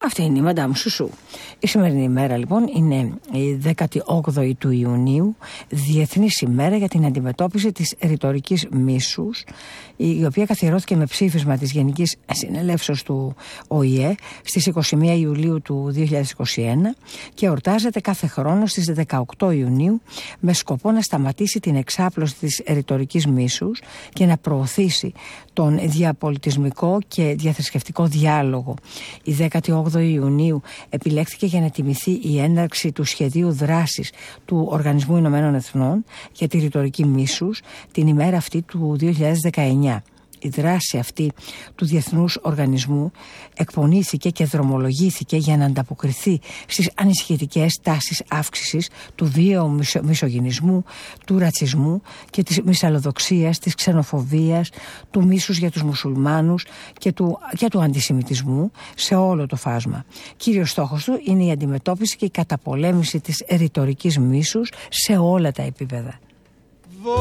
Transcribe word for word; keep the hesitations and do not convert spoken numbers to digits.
Αυτή είναι η Μαντάμ Σουσού. Η σημερινή ημέρα λοιπόν είναι η δέκατη όγδοη του Ιουνίου, Διεθνής ημέρα για την αντιμετώπιση της ρητορικής μίσους, η οποία καθιερώθηκε με ψήφισμα της Γενικής Συνελεύσεως του Ο Η Ε στις εικοστή πρώτη Ιουλίου του δύο χιλιάδες είκοσι ένα και εορτάζεται κάθε χρόνο στις δεκαοκτώ Ιουνίου με σκοπό να σταματήσει την εξάπλωση της ρητορικής μίσους και να προωθήσει τον διαπολιτισμικό και διαθρησκευτικό διάλογο. Η δέκατη όγδοη Ιουνίου επιλέχθηκε για να τιμηθεί η έναρξη του σχεδίου δράσης του Οργανισμού Ηνωμένων Εθνών για τη ρητορική μίσους την ημέρα αυτή του δύο χιλιάδες δεκαεννιά. Η δράση αυτή του Διεθνούς Οργανισμού εκπονήθηκε και δρομολογήθηκε για να ανταποκριθεί στις ανησυχητικές τάσεις αύξησης του βίαιου μισογυνισμού, του ρατσισμού και της μυσαλλοδοξίας, της ξενοφοβίας, του μίσους για τους μουσουλμάνους και του, και του αντισημιτισμού σε όλο το φάσμα. Κύριος στόχος του είναι η αντιμετώπιση και η καταπολέμηση της ρητορικής μίσους σε όλα τα επίπεδα.